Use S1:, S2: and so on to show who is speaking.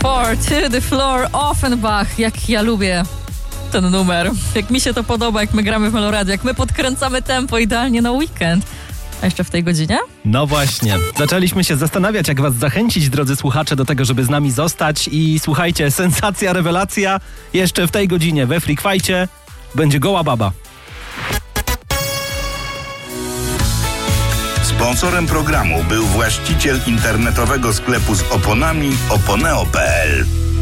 S1: 4 to the floor, Offenbach. Jak ja lubię ten numer. Jak mi się to podoba, jak my gramy w Meloradio, jak my podkręcamy tempo idealnie na weekend. A jeszcze w tej godzinie?
S2: No właśnie. Zaczęliśmy się zastanawiać, jak was zachęcić, drodzy słuchacze, do tego, żeby z nami zostać. I słuchajcie, sensacja, rewelacja. Jeszcze w tej godzinie we Freak Fajcie będzie goła baba.
S3: Sponsorem programu był właściciel internetowego sklepu z oponami oponeo.pl.